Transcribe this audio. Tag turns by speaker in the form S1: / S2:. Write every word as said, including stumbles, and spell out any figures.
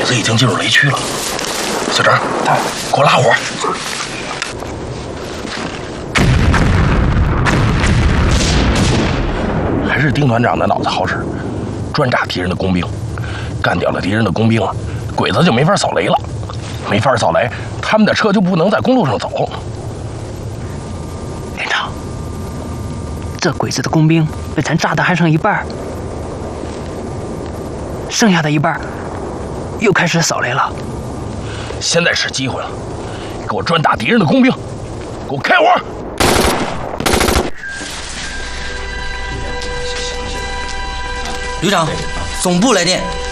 S1: 子已经进入雷区了。小张，给我拉火。还是丁团长的脑子好使，专炸敌人的工兵，干掉了敌人的工兵啊，鬼子就没法扫雷了。没法扫雷，他们的车就不能在公路上走。
S2: 连长，这鬼子的工兵被咱炸的还剩一半，剩下的一半又开始扫雷了。
S1: 现在是机会了，给我专打敌人的工兵，给我开火！
S3: 旅长，总部来电，